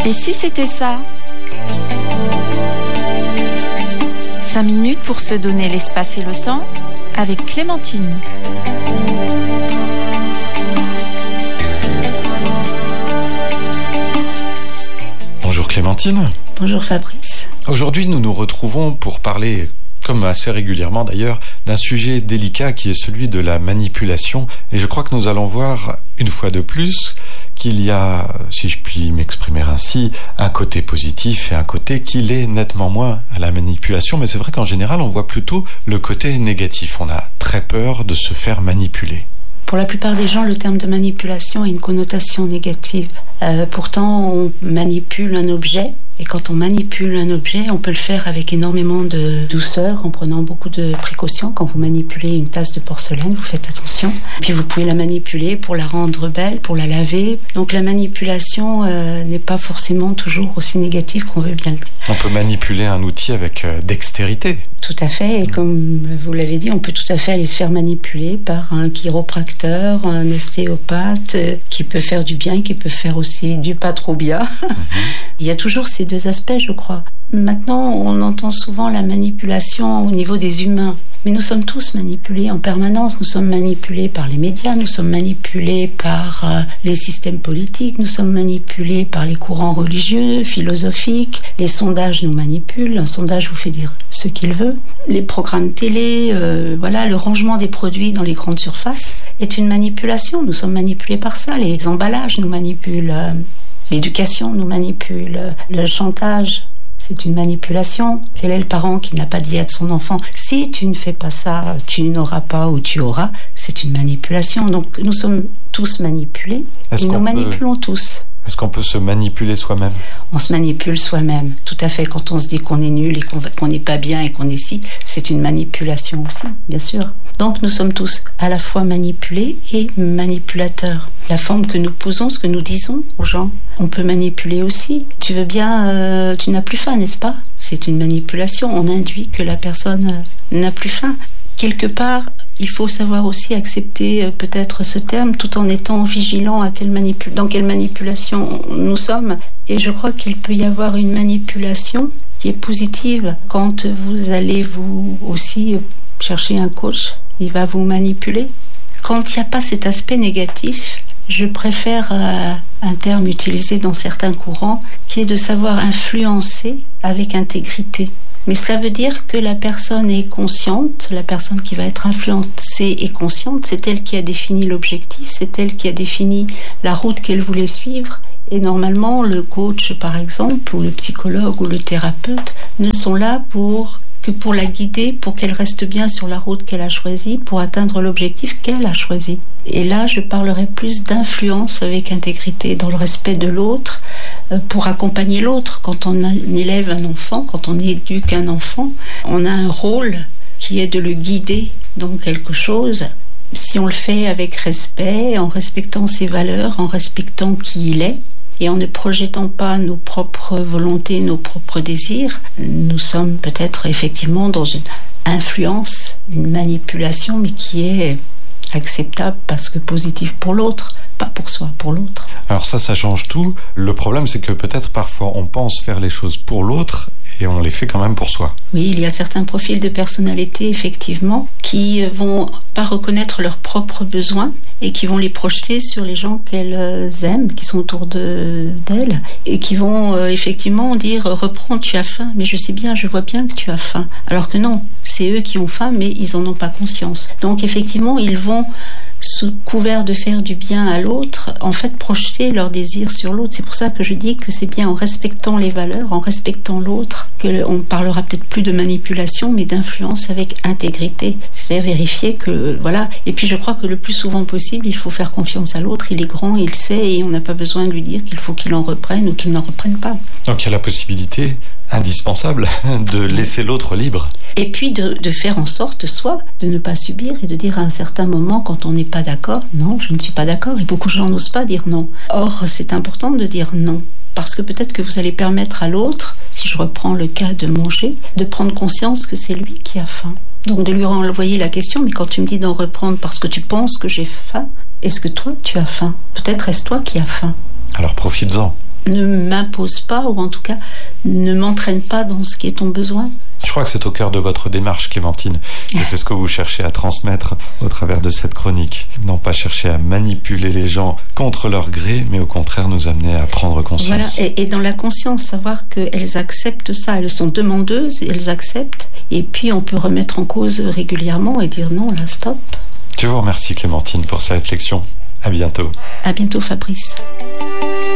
Et si c'était ça ? 5 minutes pour se donner l'espace et le temps avec Clémentine. Bonjour Clémentine. Bonjour Fabrice. Aujourd'hui, nous nous retrouvons pour parler, comme assez régulièrement d'ailleurs, d'un sujet délicat qui est celui de la manipulation. Et je crois que nous allons voir, une fois de plus, qu'il y a, si je puis m'exprimer ainsi, un côté positif et un côté qui l'est nettement moins à la manipulation. Mais c'est vrai qu'en général, on voit plutôt le côté négatif. On a très peur de se faire manipuler. Pour la plupart des gens, le terme de manipulation a une connotation négative. Pourtant, on manipule un objet. Et quand on manipule un objet, on peut le faire avec énormément de douceur, en prenant beaucoup de précautions. Quand vous manipulez une tasse de porcelaine, vous faites attention. Puis vous pouvez la manipuler pour la rendre belle, pour la laver. Donc la manipulation n'est pas forcément toujours aussi négative qu'on veut bien le dire. On peut manipuler un outil avec dextérité. Tout à fait. Et comme vous l'avez dit, on peut tout à fait aller se faire manipuler par un chiropracteur, un ostéopathe, qui peut faire du bien, qui peut faire aussi du pas trop bien. Il y a toujours ces deux aspects, je crois. Maintenant, on entend souvent la manipulation au niveau des humains. Mais nous sommes tous manipulés en permanence. Nous sommes manipulés par les médias, nous sommes manipulés par les systèmes politiques, nous sommes manipulés par les courants religieux, philosophiques. Les sondages nous manipulent. Un sondage vous fait dire ce qu'il veut. Les programmes télé, le rangement des produits dans les grandes surfaces est une manipulation. Nous sommes manipulés par ça. Les emballages nous manipulent. L'éducation nous manipule. Le chantage, c'est une manipulation. Quel est le parent qui n'a pas dit à son enfant « Si tu ne fais pas ça, tu n'auras pas ou tu auras », c'est une manipulation. Donc nous sommes tous manipulés et nous manipulons tous. Est-ce qu'on peut se manipuler soi-même ? On se manipule soi-même, tout à fait. Quand on se dit qu'on est nul et qu'on n'est pas bien et qu'on est si, c'est une manipulation aussi, bien sûr. Donc nous sommes tous à la fois manipulés et manipulateurs. La forme que nous posons, ce que nous disons aux gens, on peut manipuler aussi. Tu veux bien, tu n'as plus faim, n'est-ce pas ? C'est une manipulation. On induit que la personne n'a plus faim. Quelque part, il faut savoir aussi accepter peut-être ce terme tout en étant vigilant à dans quelle manipulation nous sommes. Et je crois qu'il peut y avoir une manipulation qui est positive. Quand vous allez vous aussi chercher un coach, il va vous manipuler. Quand il n'y a pas cet aspect négatif, je préfère un terme utilisé dans certains courants qui est de savoir influencer avec intégrité. Mais cela veut dire que la personne est consciente, la personne qui va être influencée est consciente, c'est elle qui a défini l'objectif, c'est elle qui a défini la route qu'elle voulait suivre. Et normalement, le coach, par exemple, ou le psychologue ou le thérapeute ne sont là que pour la guider, pour qu'elle reste bien sur la route qu'elle a choisie, pour atteindre l'objectif qu'elle a choisi. Et là, je parlerai plus d'influence avec intégrité, dans le respect de l'autre, pour accompagner l'autre. Quand on élève un enfant, quand on éduque un enfant, on a un rôle qui est de le guider dans quelque chose. Si on le fait avec respect, en respectant ses valeurs, en respectant qui il est, et en ne projetant pas nos propres volontés, nos propres désirs, nous sommes peut-être effectivement dans une influence, une manipulation, mais qui est acceptable parce que positive pour l'autre, pas pour soi, pour l'autre. Alors ça change tout. Le problème, c'est que peut-être parfois on pense faire les choses pour l'autre et on les fait quand même pour soi. Oui, il y a certains profils de personnalité, effectivement, qui vont pas reconnaître leurs propres besoins et qui vont les projeter sur les gens qu'elles aiment, qui sont autour d'elles, et qui vont effectivement dire « Reprends, tu as faim ». Mais je sais bien, je vois bien que tu as faim. Alors que non, c'est eux qui ont faim, mais ils n'en ont pas conscience. Donc effectivement, ils vont, sous couvert de faire du bien à l'autre, en fait projeter leurs désirs sur l'autre. C'est pour ça que je dis que c'est bien en respectant les valeurs, en respectant l'autre, qu'on parlera peut-être plus de manipulation, mais d'influence avec intégrité. C'est-à-dire vérifier que, voilà. Et puis je crois que le plus souvent possible, il faut faire confiance à l'autre. Il est grand, il sait, et on n'a pas besoin de lui dire qu'il faut qu'il en reprenne ou qu'il n'en reprenne pas. Donc il y a la possibilité indispensable de laisser l'autre libre. Et puis de faire en sorte, soit de ne pas subir et de dire à un certain moment, quand on n'est pas d'accord, non, je ne suis pas d'accord. Et beaucoup de gens n'osent pas dire non. Or, c'est important de dire non. Parce que peut-être que vous allez permettre à l'autre, si je reprends le cas de manger, de prendre conscience que c'est lui qui a faim. Donc de lui renvoyer la question, mais quand tu me dis d'en reprendre parce que tu penses que j'ai faim, est-ce que toi tu as faim ? Peut-être est-ce toi qui as faim ? Alors profites-en. ne m'impose pas, ou en tout cas ne m'entraîne pas dans ce qui est ton besoin. Je crois que c'est au cœur de votre démarche, Clémentine, et c'est ce que vous cherchez à transmettre au travers de cette chronique. Non pas chercher à manipuler les gens contre leur gré, mais au contraire nous amener à prendre conscience. Voilà, et dans la conscience, savoir qu'elles acceptent ça, elles sont demandeuses, et elles acceptent, et puis on peut remettre en cause régulièrement et dire non, là, stop. Je vous remercie, Clémentine, pour sa réflexion. À bientôt. À bientôt, Fabrice.